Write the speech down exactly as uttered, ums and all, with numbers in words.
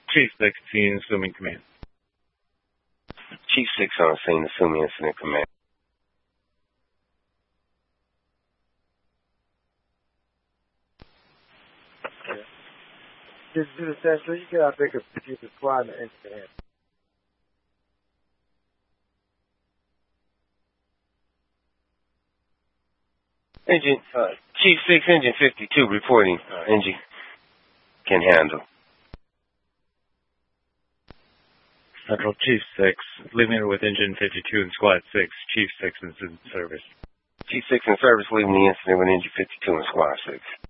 Chief six, scene, assuming command. Chief six on scene, assuming incident command. This is the Central. You cannot pick up the Chief of Squad and the incident. Engine, uh, Chief six, Engine fifty-two reporting. Uh, engine can handle. Central Chief six, leaving her with Engine fifty-two and Squad six. Chief six is in service. Chief six in service, leaving the incident with Engine fifty-two and Squad six.